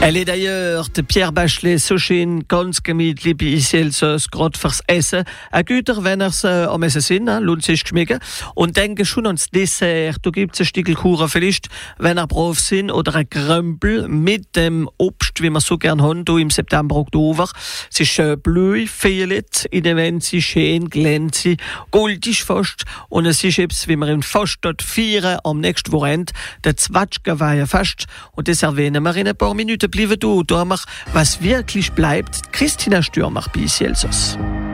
Elle est d'ailleurs de Pierre Bachelet so schön ganz gemütlich bei Elsass grad fürs Essen. A Güter, wenn er's am Essen sind, lohnt sich geschmecken. Und denke schon ans Dessert. Da gibt's ein Stückel Kuchen vielleicht, wenn er brav sind, oder ein Krempel mit dem Obst, wie wir so gern haben, da im September, Oktober. Es ist blöd, fehlt, in dem wenn sie schön glänzig, goldig fast. Und es ist etwas, wie wir in Faststadt feiern, am nächsten Wochenende, der Zwatschgeweihe-Fest. Und das erwähnen wir in ein paar Minuten. Bleiben da haben wir, was wirklich bleibt, Christina Stürmer bei Elsass.